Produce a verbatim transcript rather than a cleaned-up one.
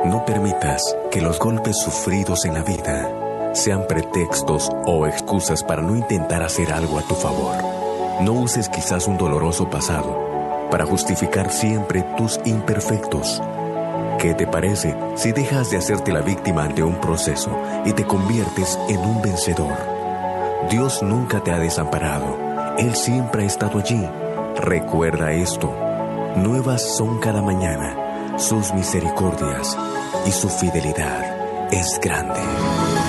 No permitas que los golpes sufridos en la vida sean pretextos o excusas para no intentar hacer algo a tu favor. No uses quizás un doloroso pasado para justificar siempre tus imperfectos. ¿Qué te parece si dejas de hacerte la víctima ante un proceso y te conviertes en un vencedor? Dios nunca te ha desamparado. Él siempre ha estado allí. Recuerda esto: nuevas son cada mañana sus misericordias, y su fidelidad es grande.